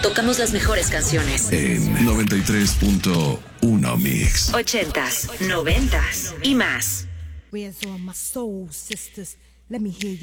tocamos las mejores canciones. En 93.1 Mix. 80s, 90s y más. Where's all my soul sisters? Let me hear